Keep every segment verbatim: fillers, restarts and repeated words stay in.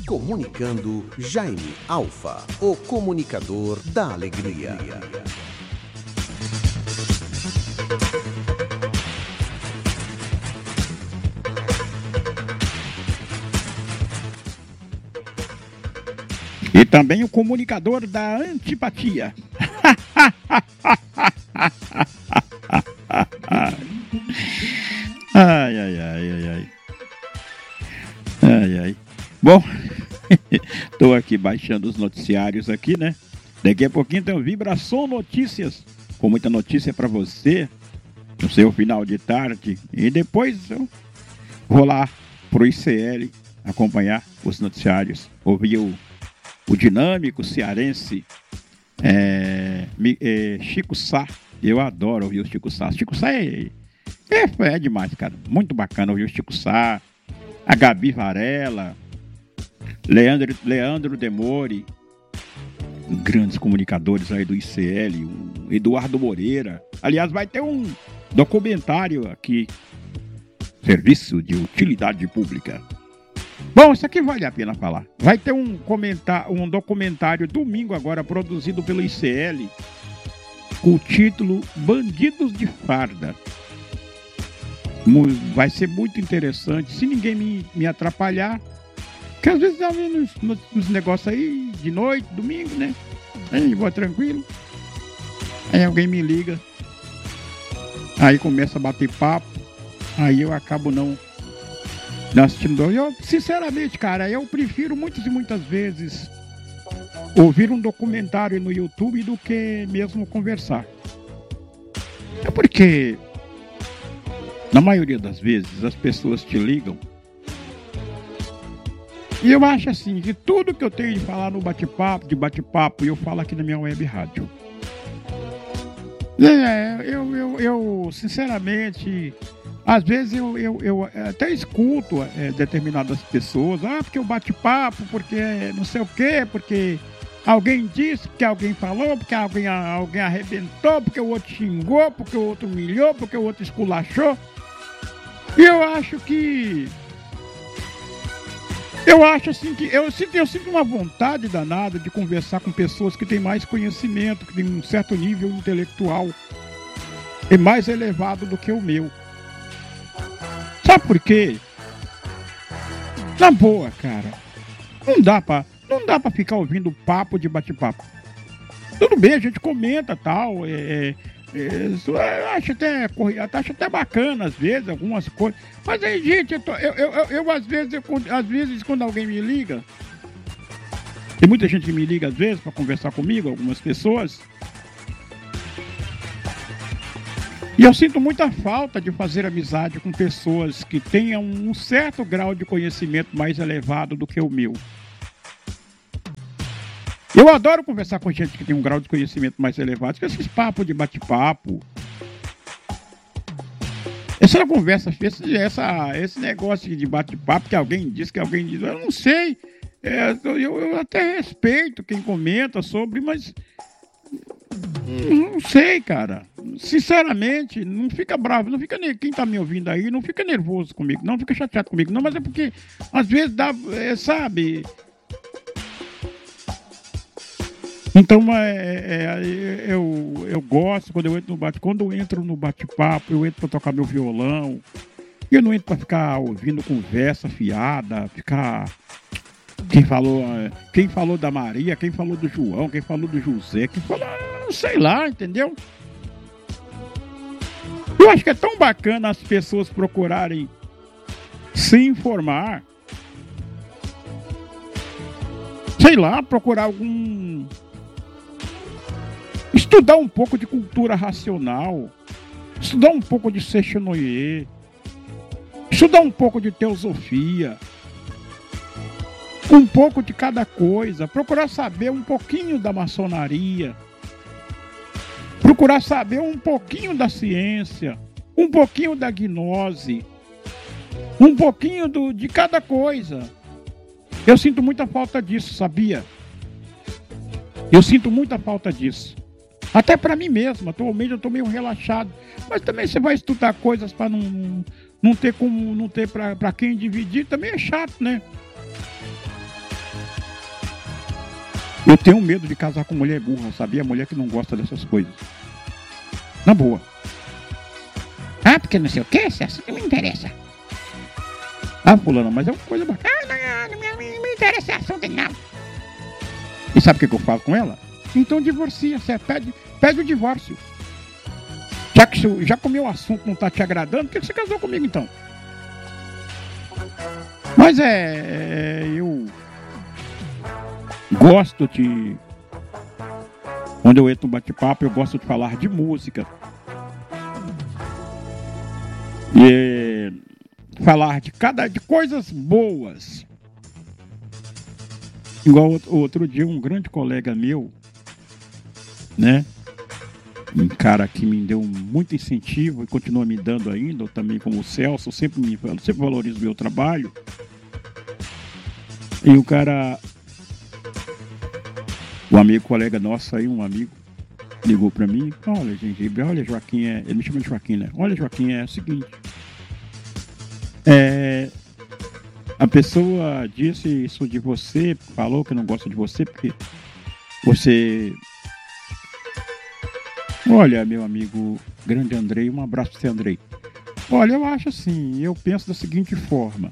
Comunicando Jaime Alfa, o comunicador da alegria. E também o comunicador da antipatia. Ai, ai, ai, ai, ai. Ai, ai. Bom, tô aqui baixando os noticiários aqui, né? Daqui a pouquinho tem o Vibração Notícias, com muita notícia pra você, no seu final de tarde. E depois eu vou lá pro I C L acompanhar os noticiários, ouvir o, o dinâmico cearense é, é, Chico Sá. Eu adoro ouvir o Chico Sá. Chico Sá é, é, é demais, cara. Muito bacana ouvir o Chico Sá, a Gabi Varela, Leandro, Leandro Demore, grandes comunicadores aí do I C L, o Eduardo Moreira. Aliás, vai ter um documentário aqui, Serviço de Utilidade Pública. Bom, isso aqui vale a pena falar. Vai ter um, comentar, um documentário domingo agora, produzido pelo I C L, com o título Bandidos de Farda. Vai ser muito interessante, se ninguém me, me atrapalhar. Porque às vezes eu vendo uns, uns negócios aí, de noite, domingo, né? Aí vou tranquilo. Aí alguém me liga. Aí começa a bater papo. Aí eu acabo não, não assistindo. Eu, sinceramente, cara, eu prefiro muitas e muitas vezes ouvir um documentário no YouTube do que mesmo conversar. É porque, na maioria das vezes, as pessoas te ligam. E eu acho assim, que tudo que eu tenho de falar no bate-papo, de bate-papo, eu falo aqui na minha web rádio. É, eu, eu, eu sinceramente, às vezes eu, eu, eu até escuto é, determinadas pessoas, ah, porque eu bate-papo, porque não sei o quê, porque alguém disse, porque alguém falou, porque alguém, alguém arrebentou, porque o outro xingou, porque o outro humilhou, porque o outro esculachou. E eu acho que... Eu acho assim que... Eu sinto, eu sinto uma vontade danada de conversar com pessoas que têm mais conhecimento, que têm um certo nível intelectual e mais elevado do que o meu. Sabe por quê? Na boa, cara. Não dá pra, não dá pra ficar ouvindo papo de bate-papo. Tudo bem, a gente comenta tal, é... Isso, eu acho até, acho até bacana às vezes, algumas coisas. Mas aí, gente, eu, tô, eu, eu, eu, eu, às vezes, eu, às vezes, quando alguém me liga, tem muita gente que me liga às vezes para conversar comigo, algumas pessoas. E eu sinto muita falta de fazer amizade com pessoas que tenham um certo grau de conhecimento mais elevado do que o meu. Eu adoro conversar com gente que tem um grau de conhecimento mais elevado, que esses papos de bate-papo. Essa conversa, essa, esse negócio de bate-papo que alguém diz, que alguém diz, eu não sei. É, eu, eu até respeito quem comenta sobre, mas não sei, cara. Sinceramente, não fica bravo, não fica quem tá me ouvindo aí, não fica nervoso comigo, não fica chateado comigo, não, mas é porque às vezes dá, é, sabe... Então, é, é, eu, eu gosto, quando eu entro no bate, quando eu entro no bate-papo, eu entro para tocar meu violão. Eu não entro para ficar ouvindo conversa fiada, ficar... Quem falou, quem falou da Maria, quem falou do João, quem falou do José, quem falou... Sei lá, entendeu? Eu acho que é tão bacana as pessoas procurarem se informar. Sei lá, procurar algum... Estudar um pouco de cultura racional, estudar um pouco de Sechonoye, estudar um pouco de teosofia, um pouco de cada coisa, procurar saber um pouquinho da maçonaria, procurar saber um pouquinho da ciência, um pouquinho da gnose, um pouquinho do, de cada coisa. Eu sinto muita falta disso, sabia? Eu sinto muita falta disso. Até para mim mesmo, atualmente eu estou meio relaxado. Mas também você vai estudar coisas para não, não ter como, não ter para quem dividir, também é chato, né? Eu tenho medo de casar com mulher burra, sabia? Mulher que não gosta dessas coisas. Na boa. Ah, porque não sei o que, esse assunto não me interessa. Ah, fulana, mas é uma coisa bacana. Ah, não, não, não, não me interessa esse assunto, não. E sabe o que, que eu falo com ela? Então divorcia, você pede, pede o divórcio. Já que, já que o meu assunto não tá te agradando, por que você casou comigo então? Mas é, é eu gosto de, quando eu entro no bate-papo, eu gosto de falar de música. E falar de cada, de coisas boas. Igual outro dia, um grande colega meu, né? Um cara que me deu muito incentivo e continua me dando ainda, eu também como o Celso, eu sempre, me, eu sempre valorizo o meu trabalho. E o cara, um amigo, colega nosso aí, um amigo, ligou pra mim, olha, Gengibre, olha, Joaquim, é, ele me chama de Joaquim, né? Olha, Joaquim, é o seguinte, é, a pessoa disse isso de você, falou que não gosta de você, porque você... Olha, meu amigo grande Andrei, um abraço para você, Andrei. Olha, eu acho assim, eu penso da seguinte forma.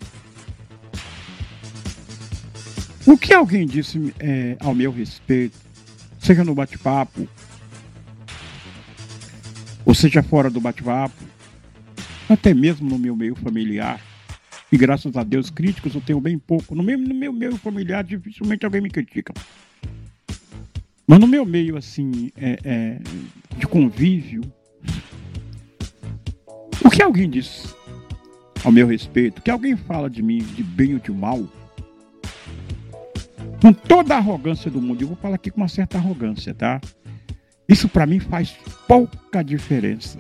O que alguém disse é, ao meu respeito, seja no bate-papo, ou seja fora do bate-papo, até mesmo no meu meio familiar, e graças a Deus, críticos eu tenho bem pouco. No meu, no meu meio familiar, dificilmente alguém me critica. Mas no meu meio, assim, é, é, de convívio, o que alguém diz ao meu respeito, o que alguém fala de mim, de bem ou de mal, com toda a arrogância do mundo, eu vou falar aqui com uma certa arrogância, tá? Isso pra mim faz pouca diferença.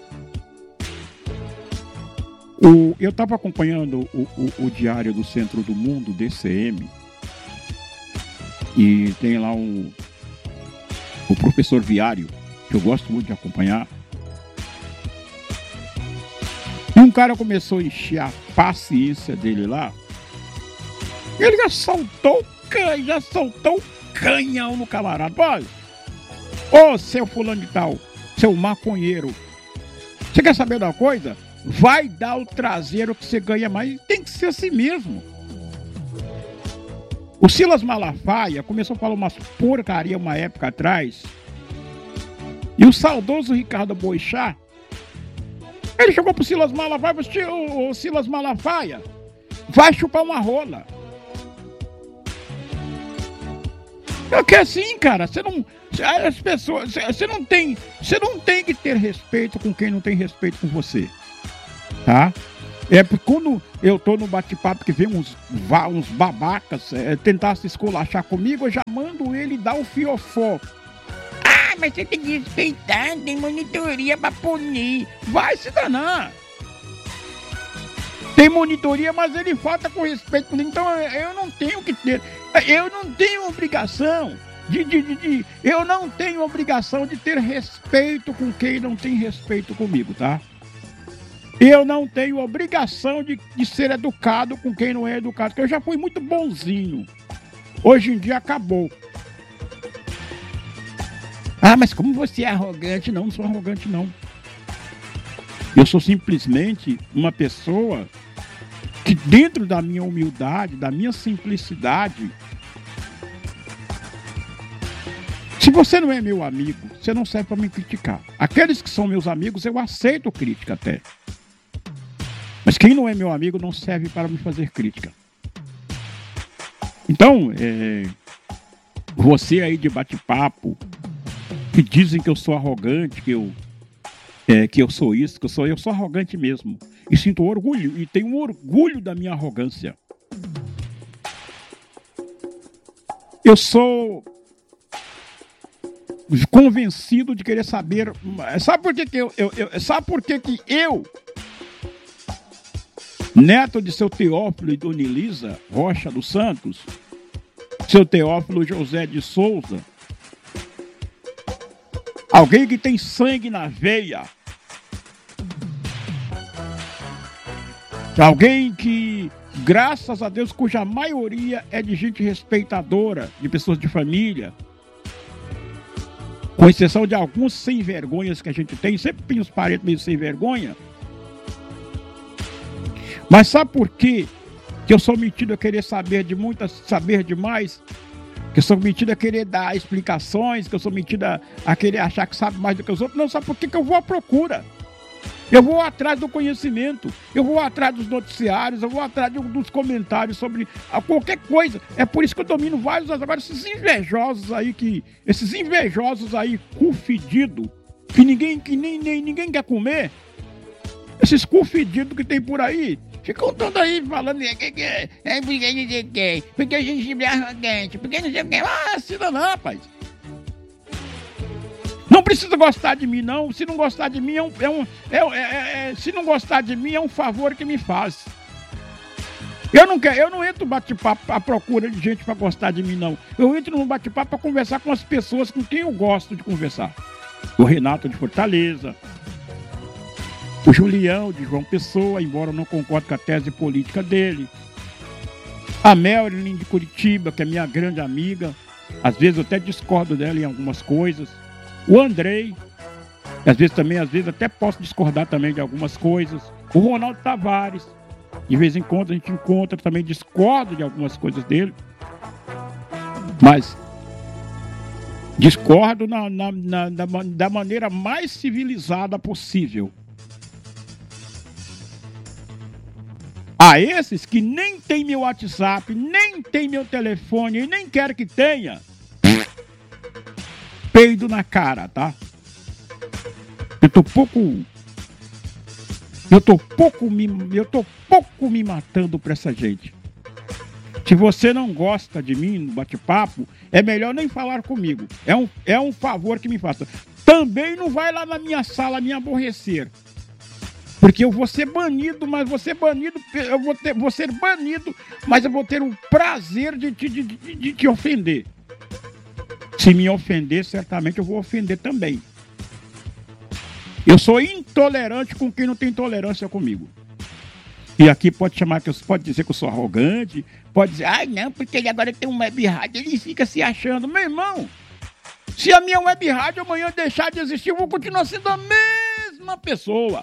O, eu estava acompanhando o, o, o Diário do Centro do Mundo, D C M, e tem lá um... o professor Viário, que eu gosto muito de acompanhar. E um cara começou a encher a paciência dele lá. Ele já soltou canha, já soltou canhão no camarada. Olha, ô seu fulano de tal, seu maconheiro, você quer saber de uma coisa? Vai dar o traseiro que você ganha mais. Tem que ser assim mesmo. O Silas Malafaia começou a falar umas porcaria uma época atrás. E o saudoso Ricardo Boixá, ele chegou pro Silas Malafaia e falou: o Silas Malafaia vai chupar uma rola. É que assim, cara, você não... As pessoas... Você não tem... Você não tem que ter respeito com quem não tem respeito com você. Tá? É porque quando eu tô no bate-papo que vem uns, uns babacas é, tentar se esculachar comigo, eu já mando ele dar o fiofó. Ah, mas você tem que respeitar, tem monitoria pra punir. Vai se danar. Tem monitoria, mas ele falta com respeito. Então eu não tenho que ter... Eu não tenho obrigação de, de, de, de... Eu não tenho obrigação de ter respeito com quem não tem respeito comigo, tá? Eu não tenho obrigação de, de ser educado com quem não é educado, porque eu já fui muito bonzinho. Hoje em dia acabou. Ah, mas como você é arrogante? Não, não sou arrogante, não. Eu sou simplesmente uma pessoa que dentro da minha humildade, da minha simplicidade... Se você não é meu amigo, você não serve para me criticar. Aqueles que são meus amigos, eu aceito crítica até. Mas quem não é meu amigo não serve para me fazer crítica. Então, é, você aí de bate-papo, que dizem que eu sou arrogante, que eu, é, que eu sou isso, que eu sou... Eu sou arrogante mesmo. E sinto orgulho, e tenho orgulho da minha arrogância. Eu sou convencido de querer saber... Sabe por que que eu... eu, eu sabe por que que eu... Neto de seu Teófilo e Dona Elisa Rocha dos Santos, seu Teófilo José de Souza, alguém que tem sangue na veia, alguém que graças a Deus, cuja maioria é de gente respeitadora, de pessoas de família. Com exceção de alguns sem vergonhas que a gente tem, sempre tem os parentes meio sem vergonha. Mas sabe por quê que eu sou metido a querer saber de muitas, saber demais? Que eu sou metido a querer dar explicações, que eu sou metido a, a querer achar que sabe mais do que os outros? Não, sabe por quê que eu vou à procura? Eu vou atrás do conhecimento, eu vou atrás dos noticiários, eu vou atrás dos comentários sobre qualquer coisa. É por isso que eu domino vários. Agora, esses invejosos aí, que, esses invejosos aí, cu fedido, que ninguém, que nem, nem, ninguém quer comer, esses cu fedidos que tem por aí, ficam todos aí falando que, que, é, porque não sei o que, porque a gente é arrogante, porque não sei o que. Ah, assina não, rapaz. Não precisa gostar de mim, não. Se não gostar de mim, é um, é um, é, é, é, se não gostar de mim, é um favor que me faz. Eu não quero, eu não entro no bate-papo à procura de gente para gostar de mim, não. Eu entro no bate-papo para conversar com as pessoas com quem eu gosto de conversar. O Renato de Fortaleza, o Julião de João Pessoa, embora eu não concorde com a tese política dele. A Marilyn de Curitiba, que é minha grande amiga. Às vezes eu até discordo dela em algumas coisas. O Andrei, às vezes também, às vezes até posso discordar também de algumas coisas. O Ronaldo Tavares, de vez em quando a gente encontra, também discordo de algumas coisas dele. Mas discordo na, na, na, na, da maneira mais civilizada possível. A esses que nem tem meu WhatsApp, nem tem meu telefone e nem quero que tenha, peido na cara, tá? Eu tô pouco... Eu tô pouco me... Eu tô pouco me matando pra essa gente. Se você não gosta de mim no bate-papo, é melhor nem falar comigo. É um, é um favor que me faça. Também não vai lá na minha sala me aborrecer. Porque eu vou ser banido, mas vou ser banido... Eu vou, ter, vou ser banido, mas eu vou ter o prazer de te de, de, de te ofender. Se me ofender, certamente eu vou ofender também. Eu sou intolerante com quem não tem tolerância comigo. E aqui pode chamar que eu pode dizer que eu sou arrogante, pode dizer, ai não, porque ele agora tem um web rádio, ele fica se achando. Meu irmão, se a minha web rádio amanhã deixar de existir, eu vou continuar sendo a mesma pessoa.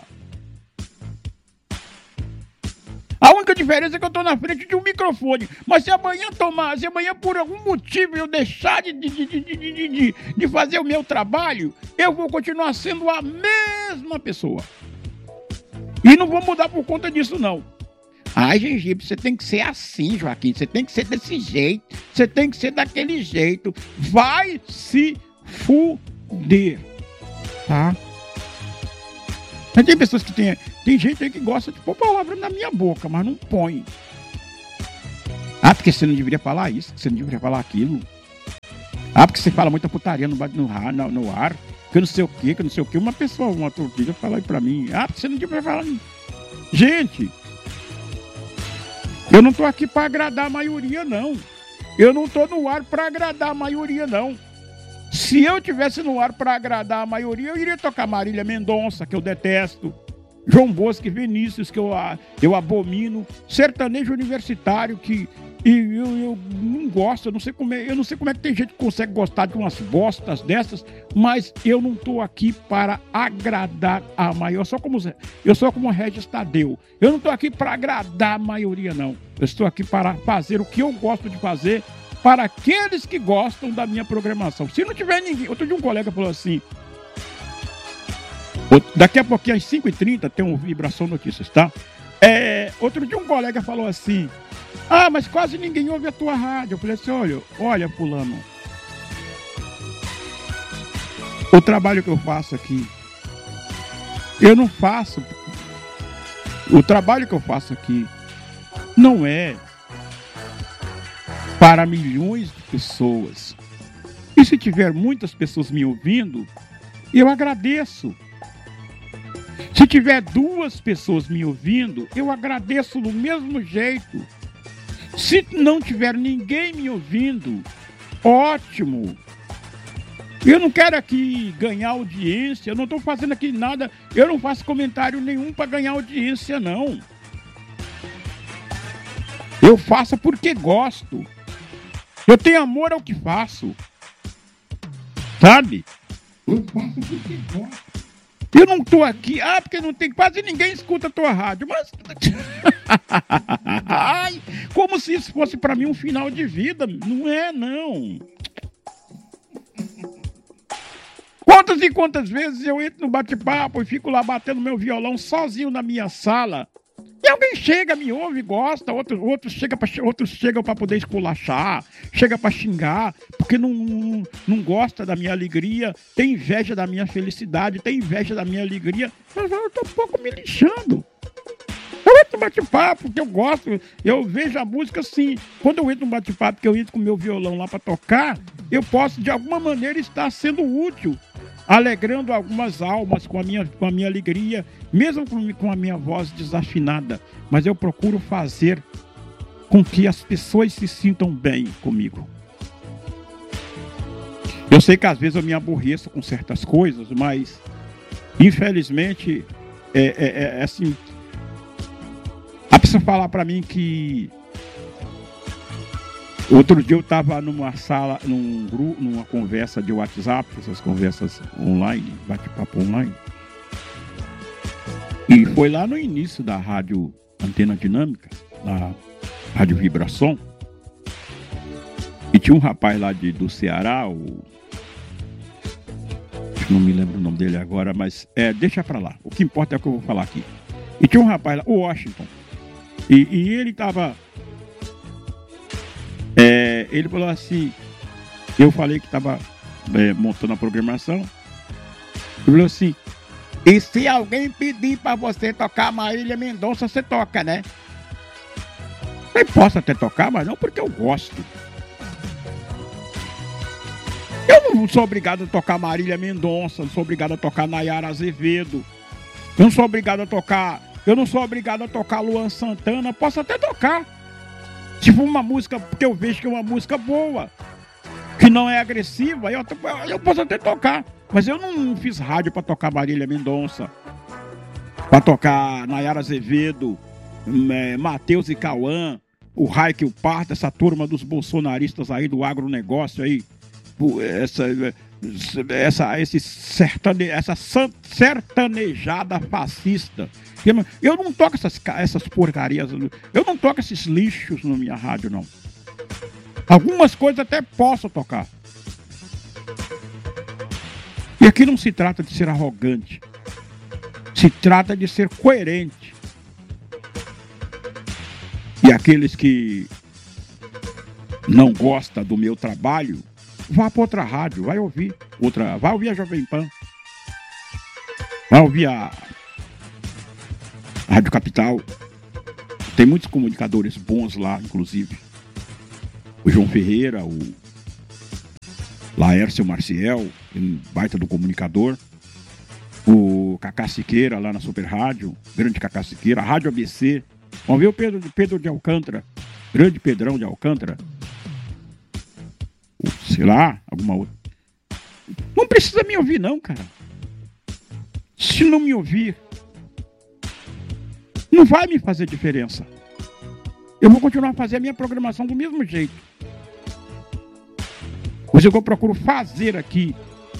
A única diferença é que eu estou na frente de um microfone. Mas se amanhã tomar, se amanhã por algum motivo eu deixar de, de, de, de, de, de, de fazer o meu trabalho, eu vou continuar sendo a mesma pessoa. E não vou mudar por conta disso, não. Ai, Gengibre, você tem que ser assim, Joaquim. Você tem que ser desse jeito. Você tem que ser daquele jeito. Vai se fuder. Tá? Mas tem pessoas que tem... Tem gente aí que gosta de pôr palavra na minha boca, mas não põe. Ah, porque você não deveria falar isso, você não deveria falar aquilo. Ah, porque você fala muita putaria no, no, no, no ar, que eu não sei o que, que eu não sei o que. Uma pessoa, uma tortilha, falou aí pra mim. Ah, porque você não deveria falar. Gente, eu não tô aqui pra agradar a maioria, não. Eu não tô no ar pra agradar a maioria, não. Se eu tivesse no ar pra agradar a maioria, eu iria tocar Marília Mendonça, que eu detesto. João Bosco e Vinícius, que eu, eu abomino, sertanejo universitário, que e eu, eu não gosto, eu não sei como é, eu não sei como é que tem gente que consegue gostar de umas bostas dessas, mas eu não estou aqui para agradar a maioria. Eu sou como, eu sou como Regis Tadeu. Eu não estou aqui para agradar a maioria, não. Eu estou aqui para fazer o que eu gosto de fazer para aqueles que gostam da minha programação. Se não tiver ninguém... Outro dia um colega falou assim... Daqui a pouquinho, às cinco e trinta, tem um Vibração Notícias, tá? É, outro dia um colega falou assim, ah, mas quase ninguém ouve a tua rádio. Eu falei assim, olha, olha, fulano, o trabalho que eu faço aqui, eu não faço, o trabalho que eu faço aqui não é para milhões de pessoas. E se tiver muitas pessoas me ouvindo, eu agradeço. Se tiver duas pessoas me ouvindo, eu agradeço do mesmo jeito. Se não tiver ninguém me ouvindo, ótimo. Eu não quero aqui ganhar audiência, eu não estou fazendo aqui nada, eu não faço comentário nenhum para ganhar audiência, não. Eu faço porque gosto. Eu tenho amor ao que faço. Sabe? Eu faço porque gosto. Eu não tô aqui, ah, porque não tem quase ninguém escuta a tua rádio, mas... Ai, como se isso fosse pra mim um final de vida. Não é, não. Quantas e quantas vezes eu entro no bate-papo e fico lá batendo meu violão sozinho na minha sala. E alguém chega, me ouve, gosta, outros, outros chegam para outros chegam para poder esculachar, chega para xingar, porque não, não, não gosta da minha alegria, tem inveja da minha felicidade, tem inveja da minha alegria. Mas eu tô um pouco me lixando. Eu entro no bate-papo, porque eu gosto, eu vejo a música assim. Quando eu entro no bate-papo, que eu entro com o meu violão lá para tocar, eu posso de alguma maneira estar sendo útil, alegrando algumas almas com a minha, com a minha alegria, mesmo com, com a minha voz desafinada. Mas eu procuro fazer com que as pessoas se sintam bem comigo. Eu sei que às vezes eu me aborreço com certas coisas, mas infelizmente é, é, é assim. A pessoa falar para mim que outro dia eu estava numa sala, num grupo, numa conversa de WhatsApp, essas conversas online, bate-papo online. E foi lá no início da rádio Antena Dinâmica, da Rádio Vibração. E tinha um rapaz lá de, do Ceará, o... não me lembro o nome dele agora, mas é, deixa pra lá. O que importa é o que eu vou falar aqui. E tinha um rapaz lá, o Washington. E, e ele tava... É, ele falou assim, eu falei que estava é, montando a programação. Ele falou assim, e se alguém pedir para você tocar Marília Mendonça, você toca, né? Eu posso até tocar, mas não porque eu gosto. Eu não sou obrigado a tocar Marília Mendonça, não sou obrigado a tocar Nayara Azevedo. Eu não sou obrigado a tocar, eu não sou obrigado a tocar Luan Santana, posso até tocar. Tipo uma música que eu vejo que é uma música boa, que não é agressiva, eu, eu posso até tocar. Mas eu não fiz rádio para tocar Marília Mendonça, para tocar Nayara Azevedo, é, Matheus e Cauã, o raio que o parta, essa turma dos bolsonaristas aí do agronegócio aí, essa, essa, esse sertane, essa sertanejada fascista. Eu não toco essas, essas porcarias, eu não toco esses lixos na minha rádio, não. Algumas coisas até posso tocar. E aqui não se trata de ser arrogante, se trata de ser coerente. E aqueles que não gostam do meu trabalho, vá para outra rádio, vai ouvir outra, vai ouvir a Jovem Pan, vai ouvir a Rádio Capital. Tem muitos comunicadores bons lá, inclusive. O João Ferreira, o Laércio Marciel, um baita do comunicador. O Cacá Siqueira, lá na Super Rádio, grande Cacá Siqueira. A Rádio A B C. Vamos ver o Pedro, Pedro de Alcântara, grande Pedrão de Alcântara. Sei lá, alguma outra. Não precisa me ouvir, não, cara. Se não me ouvir, não vai me fazer diferença. Eu vou continuar a fazer a minha programação do mesmo jeito. Mas o que eu procuro fazer aqui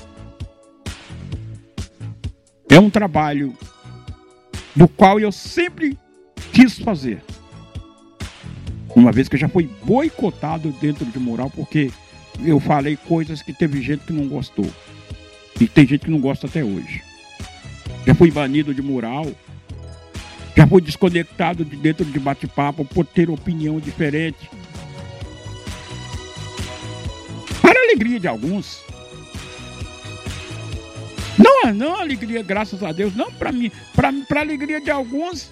é um trabalho do qual eu sempre quis fazer. Uma vez que eu já fui boicotado dentro de Mural, porque eu falei coisas que teve gente que não gostou. E tem gente que não gosta até hoje. Já fui banido de Mural. Já fui desconectado de dentro de bate-papo por ter opinião diferente. Para a alegria de alguns. Não, não alegria, graças a Deus. Não, para mim, para para alegria de alguns.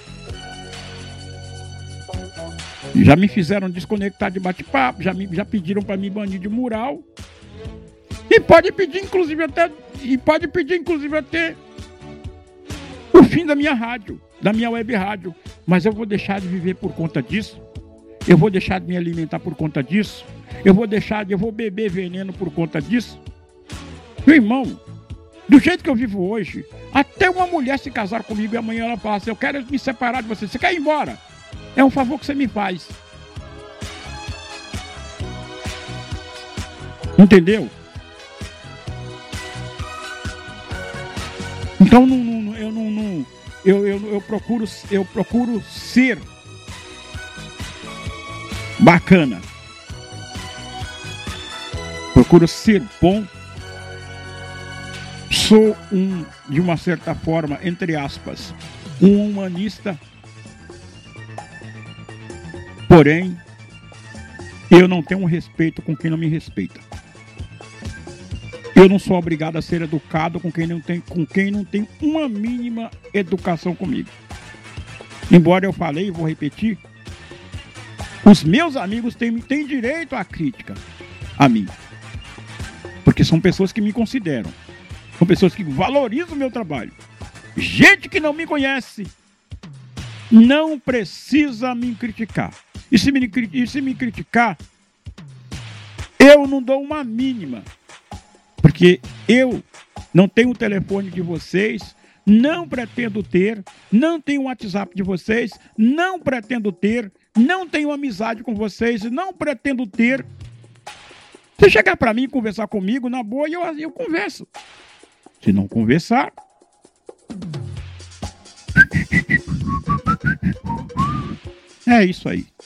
Já me fizeram desconectar de bate-papo, já, me, já pediram para me banir de Mural. E pode pedir, inclusive, até. E pode pedir, inclusive, até o fim da minha rádio, da minha web rádio. Mas eu vou deixar de viver por conta disso. Eu vou deixar de me alimentar por conta disso. Eu vou deixar de. Eu vou beber veneno por conta disso. Meu irmão, do jeito que eu vivo hoje, até uma mulher se casar comigo e amanhã ela fala assim, eu quero me separar de você. Você quer ir embora? É um favor que você me faz. Entendeu? Então não, não, eu não, não eu, eu, eu procuro eu procuro ser bacana. Procuro ser bom. Sou um, de uma certa forma, entre aspas, um humanista. Porém, eu não tenho um respeito com quem não me respeita. Eu não sou obrigado a ser educado com quem não tem, com quem não tem uma mínima educação comigo. Embora eu falei e vou repetir, os meus amigos têm, têm direito à crítica a mim. Porque são pessoas que me consideram. São pessoas que valorizam o meu trabalho. Gente que não me conhece não precisa me criticar. E se me, e se me criticar, eu não dou uma mínima. Porque eu não tenho o telefone de vocês, não pretendo ter, não tenho o WhatsApp de vocês, não pretendo ter, não tenho amizade com vocês, não pretendo ter. Se chegar para mim e conversar comigo, na boa, eu, eu converso. Se não conversar... É isso aí.